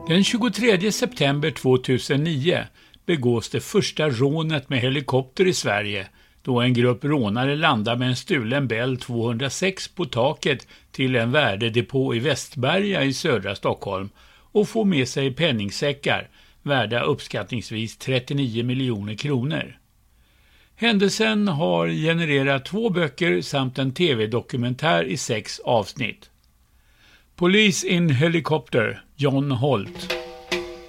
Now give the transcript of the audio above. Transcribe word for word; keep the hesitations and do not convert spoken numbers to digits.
Den tjugotredje september tvåtusennio begås det första rånet med helikopter i Sverige då en grupp rånare landar med en stulen Bell tvåhundrasex på taket till en värdedepå i Västberga i södra Stockholm och får med sig penningsäckar värda uppskattningsvis trettionio miljoner kronor. Händelsen har genererat två böcker samt en tv-dokumentär i sex avsnitt. Police in Helicopter, John Holt.